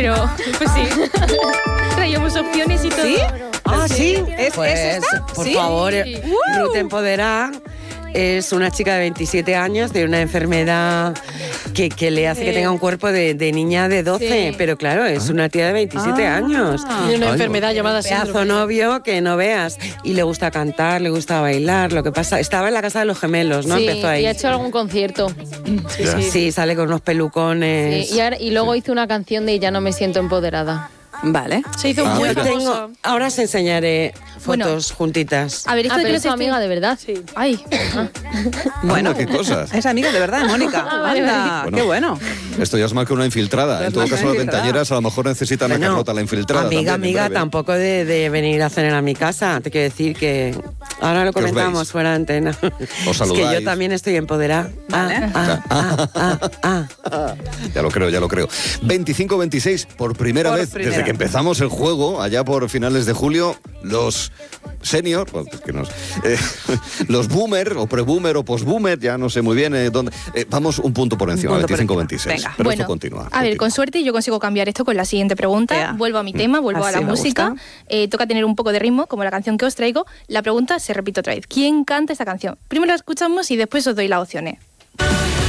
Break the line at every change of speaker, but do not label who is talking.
pero pues sí. Traíamos opciones y todo.
¿Sí?
Ah, sí.
¿Es esta?
Por
¿Sí?
favor, Ruth Empodera es una chica de 27 años de una enfermedad que le hace que tenga un cuerpo de niña de 12, pero claro, es una tía de 27 años.
Tiene una enfermedad llamada
Pedazo
síndrome.
novio que no veas. Y le gusta cantar, le gusta bailar. Lo que pasa, estaba en la casa de los gemelos, ¿no?
Sí,
Empezó ahí.
y ha hecho algún concierto.
Sí, sale con unos pelucones.
Sí, y luego hizo una canción de Ya no me siento empoderada.
Vale.
Se hizo muy famosa.
Ahora os enseñaré fotos juntitas.
A ver, esto de que
pero
no
es tu amiga de verdad.
Sí.
Ay,
Bueno, qué cosas.
Es amiga de verdad, Mónica.
vale,
Anda,
vale.
qué bueno.
Esto ya es más que una infiltrada.
Es
En todo
más que
caso,
una
las
infiltrada.
ventañeras a lo mejor necesitan a
Bueno,
Carlota, la infiltrada.
Amiga,
también, en breve.
tampoco de venir a cenar a mi casa. Te quiero decir que ahora lo
Que os
comentamos
veis.
fuera de antena. Es que
saludáis.
yo también estoy empoderada.
Vale.
Ya lo creo, ya lo creo. 25-26, por primera
Por
vez
primera.
desde que empezamos el juego, allá por finales de julio, los senior, pues, los boomer, o pre-boomer, o post-boomer, ya no sé muy bien dónde. Vamos un punto por encima,
Un punto por
25-26.
encima. Venga.
Pero
bueno,
esto continúa.
a ver, con suerte yo consigo cambiar esto con la siguiente pregunta.
Ea.
Vuelvo a mi tema, vuelvo
Así
a la
me
música.
gusta.
Toca tener un poco de ritmo, como la canción que os traigo. La pregunta se repite otra vez. ¿Quién canta esta canción? Primero la escuchamos y después os doy las opciones.